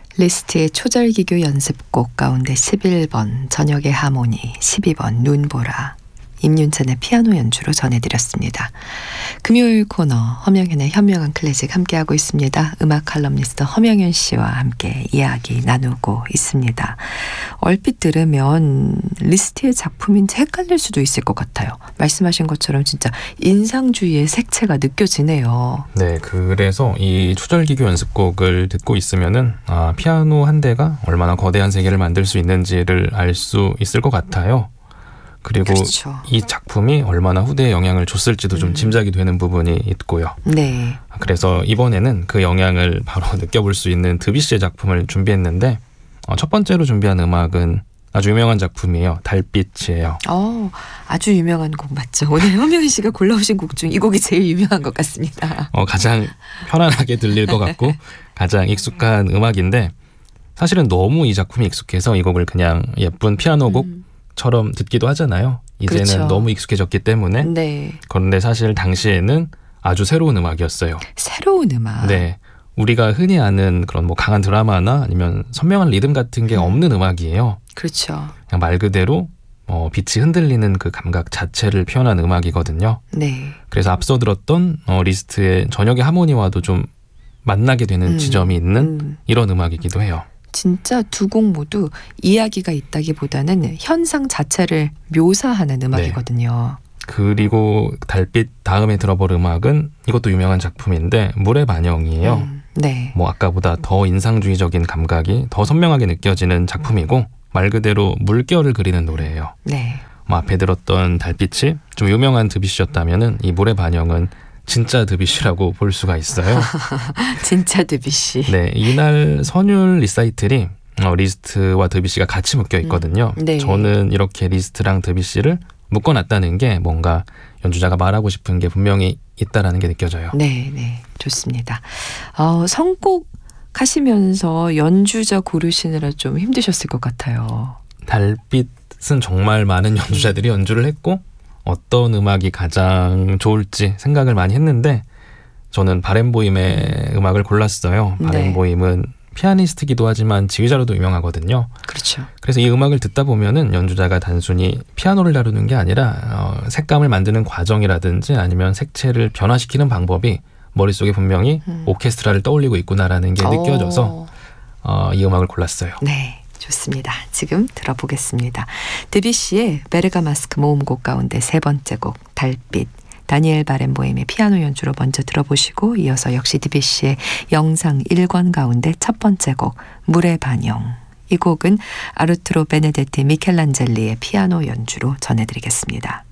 리스트의 초절기교 연습곡 가운데 11번 저녁의 하모니, 12번 눈보라, 임윤찬의 피아노 연주로 전해드렸습니다. 금요일 코너 허명현의 현명한 클래식 함께하고 있습니다. 음악 칼럼니스트 허명현 씨와 함께 이야기 나누고 있습니다. 얼핏 들으면 리스트의 작품인지 헷갈릴 수도 있을 것 같아요. 말씀하신 것처럼 진짜 인상주의의 색채가 느껴지네요. 네, 그래서 이 초절기교 연습곡을 듣고 있으면은 피아노 한 대가 얼마나 거대한 세계를 만들 수 있는지를 알 수 있을 것 같아요. 그리고 그렇죠. 이 작품이 얼마나 후대에 영향을 줬을지도 좀 짐작이 되는 부분이 있고요. 네. 그래서 이번에는 그 영향을 바로 느껴볼 수 있는 드뷔시의 작품을 준비했는데 첫 번째로 준비한 음악은 아주 유명한 작품이에요. 달빛이에요. 아주 유명한 곡 맞죠? 오늘 허명현 씨가 골라오신 곡 중 이 곡이 제일 유명한 것 같습니다. 가장 편안하게 들릴 것 같고 가장 익숙한 음악인데 사실은 너무 이 작품이 익숙해서 이 곡을 그냥 예쁜 피아노 곡처럼 듣기도 하잖아요. 이제는 그렇죠. 너무 익숙해졌기 때문에. 네. 그런데 사실 당시에는 아주 새로운 음악이었어요. 새로운 음악. 네. 우리가 흔히 아는 그런 뭐 강한 드라마나 아니면 선명한 리듬 같은 게 없는 음악이에요. 그렇죠. 그냥 말 그대로 빛이 흔들리는 그 감각 자체를 표현한 음악이거든요. 네. 그래서 앞서 들었던 리스트의 저녁의 하모니와도 좀 만나게 되는 지점이 있는 이런 음악이기도 해요. 진짜 두 곡 모두 이야기가 있다기보다는 현상 자체를 묘사하는 음악이거든요. 그리고 달빛 다음에 들어볼 음악은 이것도 유명한 작품인데 물의 반영이에요. 네. 뭐 아까보다 더 인상주의적인 감각이 더 선명하게 느껴지는 작품이고 말 그대로 물결을 그리는 노래예요. 네. 앞에 들었던 달빛이 좀 유명한 드뷔시였다면은 이 물의 반영은 진짜 드뷔시라고 볼 수가 있어요. 진짜 드뷔시. 네, 이날 선율 리사이틀이 리스트와 드뷔시가 같이 묶여 있거든요. 네. 저는 이렇게 리스트랑 드뷔시를 묶어놨다는 게 뭔가 연주자가 말하고 싶은 게 분명히 있다라는 게 느껴져요. 네, 네, 좋습니다. 선곡 하시면서 연주자 고르시느라 좀 힘드셨을 것 같아요. 달빛은 정말 많은 연주자들이 연주를 했고 어떤 음악이 가장 좋을지 생각을 많이 했는데 저는 바렌보임의 음악을 골랐어요. 바렌보임은 피아니스트기도 하지만 지휘자로도 유명하거든요. 그렇죠. 그래서 이 음악을 듣다 보면은 연주자가 단순히 피아노를 다루는 게 아니라 색감을 만드는 과정이라든지 아니면 색채를 변화시키는 방법이 머릿속에 분명히 오케스트라를 떠올리고 있구나라는 게 느껴져서 이 음악을 골랐어요. 네, 좋습니다. 지금 들어보겠습니다. 드뷔시의 베르가마스크 모음곡 가운데 세 번째 곡 달빛. 다니엘 바렌보임의 피아노 연주로 먼저 들어보시고 이어서 역시 드뷔시의 영상 1권 가운데 첫 번째 곡 물의 반영. 이 곡은 아르투로 베네데티 미켈란젤리의 피아노 연주로 전해드리겠습니다.